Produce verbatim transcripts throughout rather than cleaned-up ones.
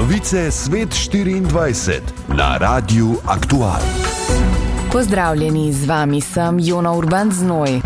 Novice Svet štiriindvajset na Radiu Aktual. Pozdravljeni, z vami sem Jona Urban Znoj.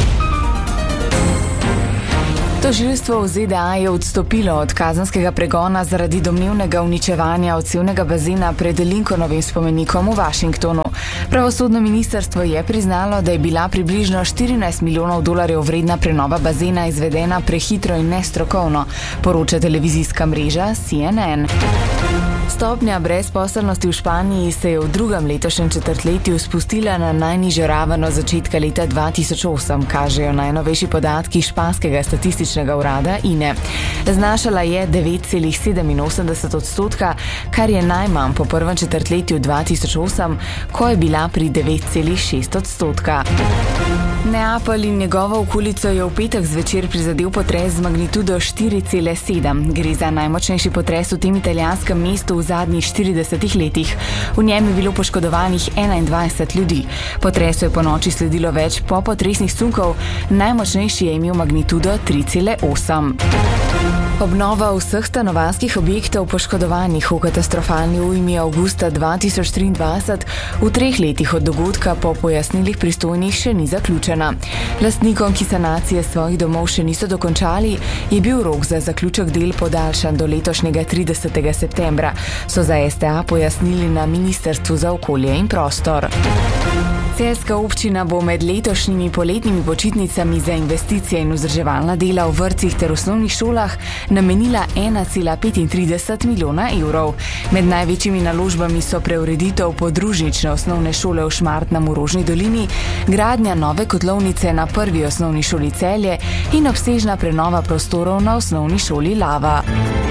Tožilstvo v Z D A je odstopilo od kazenskega pregona zaradi domnevnega uničevanja odsevnega bazena pred Lincolnovim spomenikom v Washingtonu. Pravosodno ministrstvo je priznalo, da je bila približno štirinajst milijonov dolarjev vredna prenova bazena izvedena prehitro in nestrokovno, poroča televizijska mreža C N N. Stopnja brezposelnosti v Španiji se je v drugem letošnjem četrtletju spustila na najnižjo raven od začetka leta dva tisoč osem, kažejo najnovejši podatki španskega statističnega urada I N E. Znašala je devet celih sedeminosemdeset odstotka, kar je najmanj po prvem četrtletju dva tisoč osem, ko je bila pri devet celih šest odstotka. Neapelj in njegovo okolico je v petek zvečer prizadel potres z magnitudo štiri cele sedem. Gre za najmočnejši potres v tem italijanskem mestu v zadnjih štiridesetih letih. V njem je bilo poškodovanih enaindvajset ljudi. Potresu je ponoči sledilo več popotresnih sunkov, najmočnejši je imel magnitudo tri cele osem. Obnova vseh stanovanjskih objektov poškodovanih v katastrofalni ujmi avgusta dva tisoč triindvajset v treh letih od dogodka po pojasnilih pristojnih še ni zaključena. Lastnikom, ki sanacije svojih domov še niso dokončali, je bil rok za zaključek del podaljšan do letošnjega tridesetega septembra, so za S T A pojasnili na Ministrstvu za okolje in prostor. Celjska občina bo med letošnjimi poletnimi počitnicami za investicije in vzdrževalna dela v vrtcih ter osnovnih šolah namenila ena cela petintrideset milijona evrov. Med največjimi naložbami so preureditev podružnične osnovne šole v Šmartnem v Rožni dolini, gradnja nove kotlovnice na prvi osnovni šoli Celje in obsežna prenova prostorov na osnovni šoli Lava.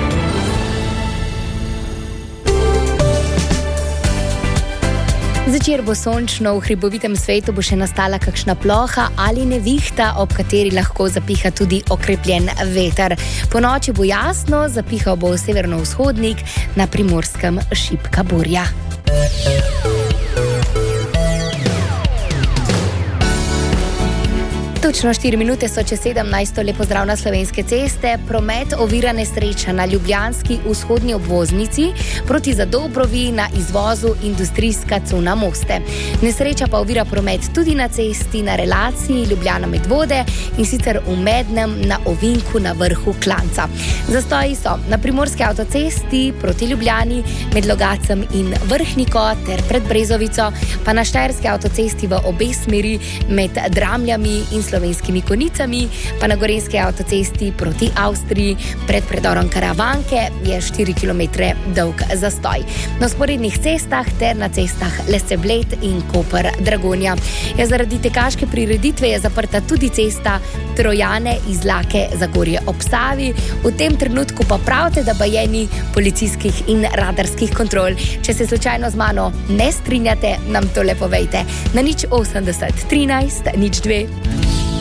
Zvečer bo sončno, v hribovitem svetu bo še nastala kakšna ploha ali nevihta, ob kateri lahko zapiha tudi okrepljen veter. Po noči bo jasno, zapihal bo severno-vzhodnik, na Primorskem šibka burja. Točno štiri minute so čez sedemnajsto, lepo zdrav na Slovenske ceste. Promet ovira nesreča na ljubljanski vzhodni obvoznici proti Zadobrovi na izvozu industrijska cona Moste. Nesreča pa ovira promet tudi na cesti na relaciji Ljubljana-Medvode in sicer v Mednem na ovinku na vrhu Klanca. Zastoji so na Primorski avtocesti proti Ljubljani med Logacem in Vrhniko ter pred Brezovico, pa na Štajerski avtocesti v obe smeri med Dramljami in Slovenskimi Konicami, pa na Gorenjski avtocesti proti Avstriji pred predorom Karavanke je štiri kilometre dolg zastoj. Na sporednih cestah ter na cestah Lesce-Bled in Koper-Dragonja. Ja, zaradi tekaške prireditve je zaprta tudi cesta Trojane iz Lake Zagorje ob Savi. V tem trenutku pa pravite, da baje ni policijskih in radarskih kontrol. Če se slučajno z mano ne strinjate, nam to le povejte. Na nič osemdeset trinajst nič dve.